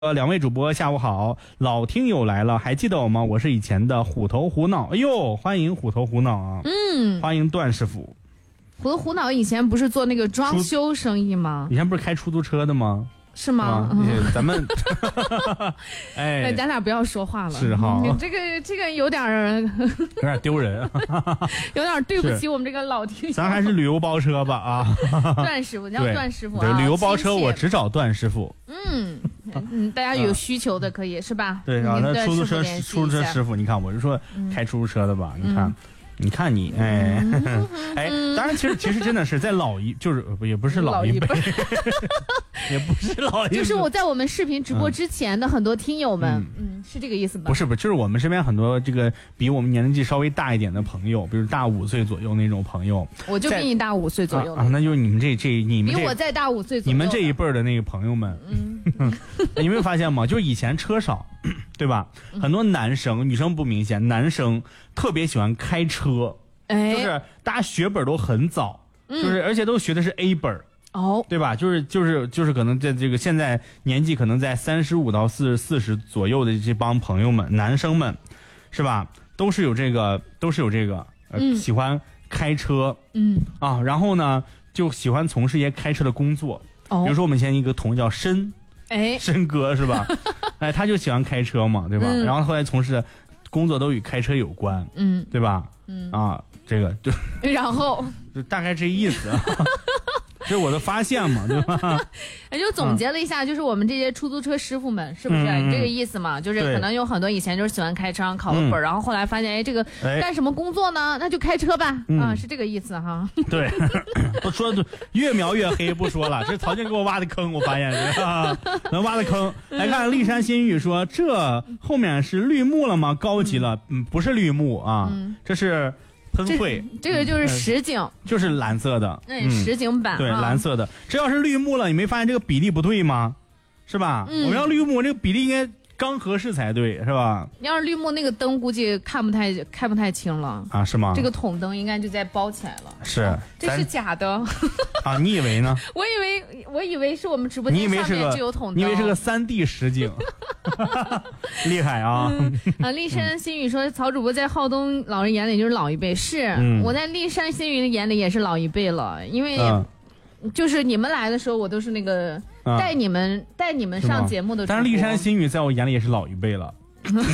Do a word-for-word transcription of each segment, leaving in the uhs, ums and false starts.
呃，两位主播下午好，老听友来了，还记得我吗？我是以前的虎头虎脑，哎呦，欢迎虎头虎脑啊，嗯，欢迎段师傅。 虎头虎脑以前不是做那个装修生意吗？ 以前不是开出租车的吗？ 是吗？ 啊、咱们，哎， 咱俩不要说话了， 是哈， 这个这个有点儿， 有点丢人， 有点对不起我们这个老听友。 咱还是旅游包车吧啊！ 段师傅，叫段师傅、啊， 对，旅游包车我只找段师傅。 嗯嗯，大家有需求的可以、嗯、是吧？ 对，然后那出租车出租车师傅，你看我是说开出租车的吧？嗯、你看。嗯你看你，哎，嗯、哎，当然，其实其实真的是在老一，就是也不是老一辈，也不是老一辈， 就是我在我们视频直播之前的很多听友们，嗯，嗯是这个意思吧？ 不是不是，就是我们身边很多这个比我们年纪稍微大一点的朋友，比如大五岁左右那种朋友， 我就比你大五岁左右啊，啊，那就是你们这这你们比我再大五岁左右， 你们这一辈儿的那个朋友们，嗯，你没有发现吗？就是以前车少，对吧？很多男生，女生不明显，男生特别喜欢开车。就是大家学本都很早，嗯、就是而且都学的是 A 本哦， 对吧？就是就是就是可能在这个现在年纪可能在三十五到四十四十左右的这帮朋友们，男生们，是吧？都是有这个，都是有这个，呃，嗯、喜欢开车，嗯啊，然后呢就喜欢从事一些开车的工作，哦，比如说我们现在一个同事叫申，哎，申哥是吧？哎，他就喜欢开车嘛，对吧？嗯、然后后来从事的工作都与开车有关，嗯，对吧？嗯啊。这个就， 然后就大概这意思，这是我的发现嘛，对吧？ 也就总结了一下，就是我们这些出租车师傅们，是不是、嗯、这个意思嘛？就是可能有很多以前就是喜欢开车考个本、嗯，然后后来发现，哎，这个干什么工作呢？那就开车吧，嗯、啊，是这个意思哈。 对，我说越描越黑，不说了，这曹静给我挖的坑，我发现是啊，能挖的坑。来看骊山新语说，这后面是绿幕了吗？高级了，嗯，不是绿幕啊，嗯、这是。喷绘， 这个就是实景、嗯， 就是蓝色的， 嗯，实景版， 对，蓝色的。这要是绿幕了，你没发现这个比例不对吗？是吧？嗯、我们要绿幕，这个比例应该刚合适才对，是吧？ 要是绿幕，那个灯估计看不太看不太清了啊？是吗？ 这个筒灯应该就在包起来了。 是， 哦、这是假的啊？你以为呢？ 我以为我以为是我们直播间上面就有筒灯， 你以为是个三 D 实景。厉害啊！ 嗯、啊！骊山新语说，曹主播在浩东老人眼里就是老一辈，是、嗯、我在骊山新语的眼里也是老一辈了，因为、嗯、就是你们来的时候，我都是那个带你们、嗯、带你们上节目的主播。 但是骊山新语在我眼里也是老一辈了。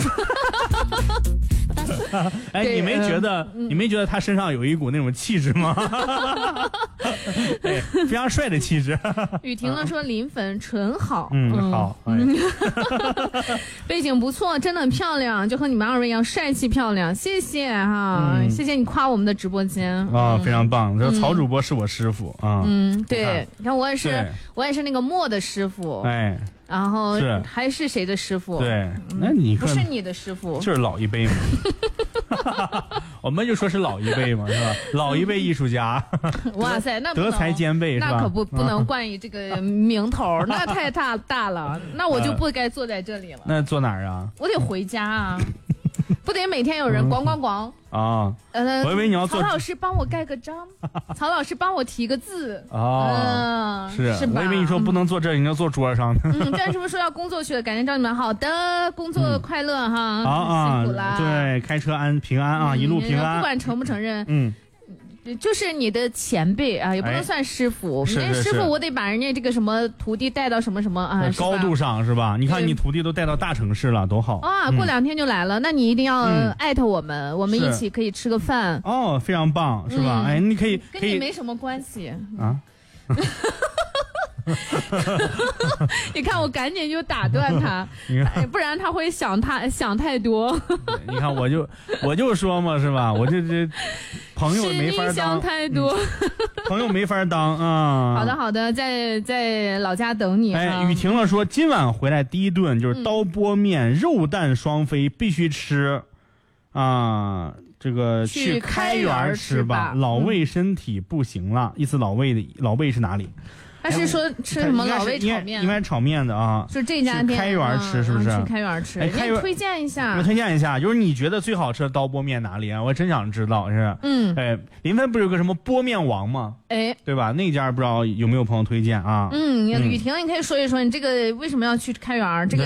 哎，你没觉得、嗯、你没觉得他身上有一股那种气质吗？对，非常帅的气质。 雨婷呢说临粉纯好， 嗯好，嗯哎、背景不错，真的很漂亮，就和你们二位一样帅气漂亮，谢谢哈、嗯，谢谢你夸我们的直播间啊、嗯，非常棒。这曹主播是我师傅啊， 嗯，对，你看我也是，我也是那个墨的师傅， 哎。 然后是还是谁的师傅？ 对，那你不是你的师傅， 就是老一辈嘛。我们就说是老一辈嘛，是吧？老一辈艺术家， 哇塞，那德才兼备， 那可不不能冠以这个名头，那太大大了，那我就不该坐在这里了。 那坐哪儿啊？ 我得回家啊。不得每天有人咣咣咣啊！呃，我以为你要做。 曹老师帮我盖个章，曹老师帮我提个字啊，是是吧？ 我以为你说不能坐这里，你要坐桌上。 嗯，但是不是说要工作去了？赶紧找你们。好的，工作快乐哈！ 好啊，辛苦啦！对，开车安平安啊，一路平安。 不管承不承认，嗯。就是你的前辈啊，也不能算师傅。人、哎、师傅我得把人家这个什么徒弟带到什么什么啊高度上是吧？你看你徒弟都带到大城市了，多好啊！过两天就来了，嗯、那你一定要艾特我们、嗯，我们一起可以吃个饭。 哦，非常棒，是吧？嗯、哎，你可以跟你没什么关系啊。 你看我赶紧就打断他，哎、不然他会想他想太多。 你看我就我就说嘛，是吧？我这这朋友没法当， 想太多、 嗯，朋友没法当啊。 好的好的，在在老家等你、啊。 哎，雨婷了说今晚回来第一顿就是刀拨面、嗯、肉蛋双飞，必须吃啊。这个去开元吃吧，老魏身体不行了、嗯、意思老魏的老魏是哪里？ 他是说吃什么老魏炒面？ 应该炒面的啊， 就这家店开元吃是不是？ 去开元吃，哎，开推荐一下， 我推荐一下，就是你觉得最好吃的刀削面哪里啊？我真想知道是。 嗯， 哎，临汾不是有个什么波面王吗？ 哎， 对吧？那家不知道有没有朋友推荐啊？ 嗯，雨婷，你可以说一说你这个为什么要去开元？这个。